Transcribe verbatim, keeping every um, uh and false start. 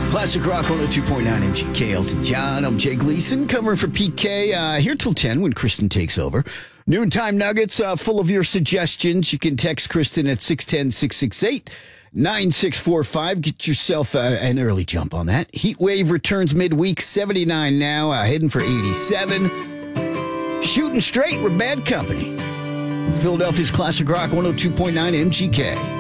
Classic Rock one oh two point nine M G K, Elton John. I'm Jay Gleason, covering for P K. Uh, here till ten when Kristen takes over. Noontime Nuggets, uh, full of your suggestions. You can text Kristen at six one zero, six six eight, nine six four five. Get yourself uh, an early jump on that. Heat wave returns midweek, seventy-nine now, uh, heading for eighty-seven. Shooting straight with Bad Company. Philadelphia's Classic Rock one oh two point nine M G K.